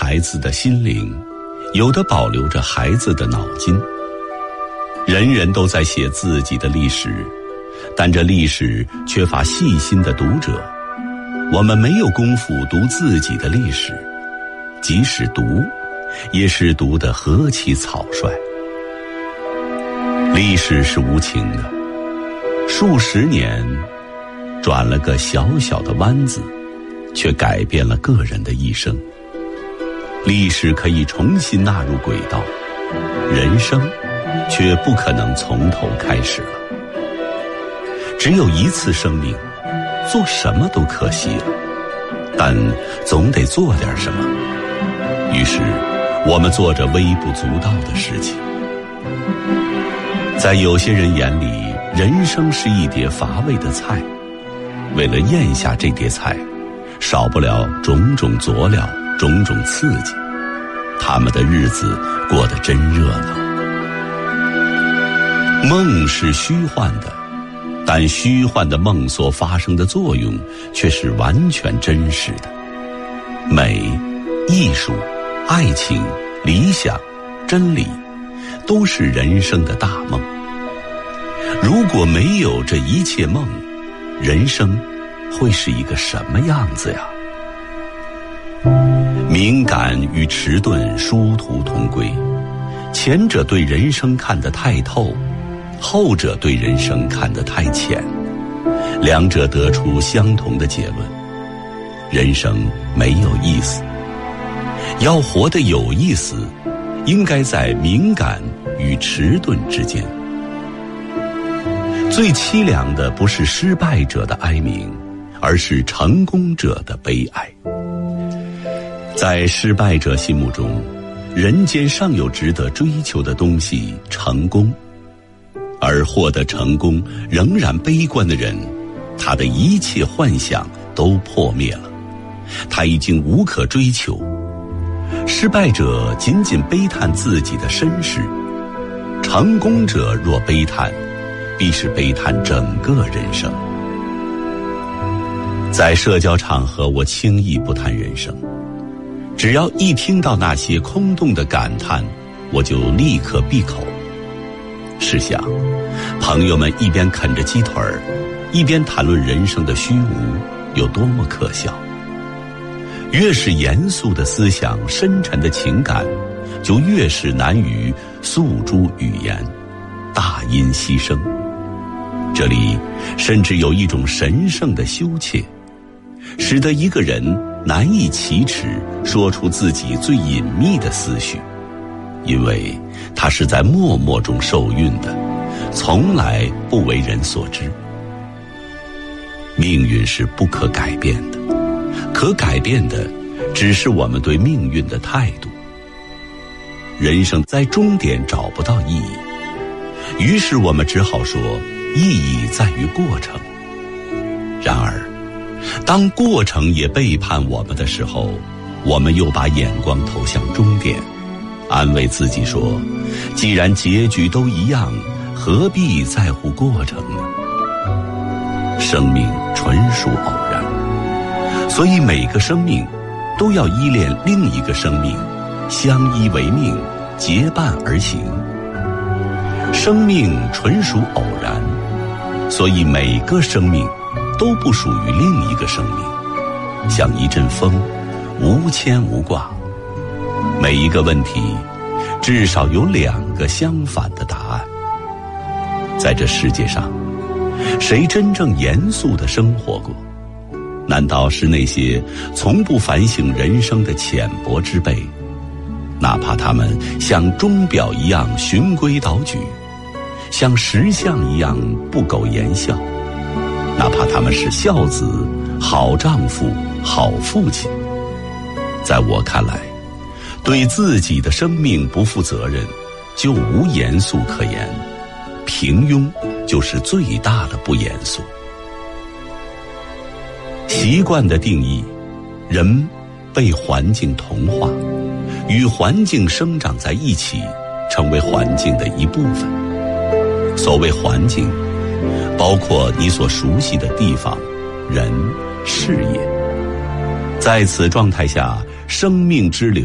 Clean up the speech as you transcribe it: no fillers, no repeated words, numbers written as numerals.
孩子的心灵，有的保留着孩子的脑筋。人人都在写自己的历史，但这历史缺乏细心的读者。我们没有功夫读自己的历史，即使读，也是读得何其草率。历史是无情的，数十年转了个小小的弯子，却改变了个人的一生。历史可以重新纳入轨道，人生却不可能从头开始了。只有一次生命，做什么都可惜了，但总得做点什么。于是我们做着微不足道的事情。在有些人眼里，人生是一碟乏味的菜，为了咽下这碟菜，少不了种种佐料，种种刺激，他们的日子过得真热闹。梦是虚幻的，但虚幻的梦所发生的作用却是完全真实的。美、艺术、爱情、理想、真理，都是人生的大梦。如果没有这一切梦，人生会是一个什么样子呀？敏感与迟钝殊途同归，前者对人生看得太透，后者对人生看得太浅，两者得出相同的结论：人生没有意思。要活得有意思，应该在敏感与迟钝之间。最凄凉的不是失败者的哀鸣，而是成功者的悲哀。在失败者心目中，人间尚有值得追求的东西——成功。而获得成功仍然悲观的人，他的一切幻想都破灭了，他已经无可追求。失败者仅仅悲叹自己的身世，成功者若悲叹，必是悲叹整个人生。在社交场合，我轻易不谈人生，只要一听到那些空洞的感叹，我就立刻闭口。试想，朋友们一边啃着鸡腿儿，一边谈论人生的虚无，有多么可笑。越是严肃的思想，深沉的情感，就越是难于诉诸语言，大音希声。这里甚至有一种神圣的羞怯，使得一个人难以启齿说出自己最隐秘的思绪，因为他是在默默中受孕的，从来不为人所知。命运是不可改变的，可改变的只是我们对命运的态度。人生在终点找不到意义，于是我们只好说意义在于过程。然而当过程也背叛我们的时候，我们又把眼光投向终点，安慰自己说，既然结局都一样，何必在乎过程呢？生命纯属偶然，所以每个生命都要依恋另一个生命，相依为命，结伴而行。生命纯属偶然，所以每个生命都不属于另一个生命，像一阵风，无牵无挂。每一个问题至少有两个相反的答案。在这世界上，谁真正严肃地生活过？难道是那些从不反省人生的浅薄之辈？哪怕他们像钟表一样循规蹈矩，像石像一样不苟言笑，哪怕他们是孝子、好丈夫、好父亲，在我看来，对自己的生命不负责任，就无严肃可言。平庸就是最大的不严肃。习惯的定义，人被环境同化，与环境生长在一起，成为环境的一部分。所谓环境，包括你所熟悉的地方、人、事业。在此状态下，生命之流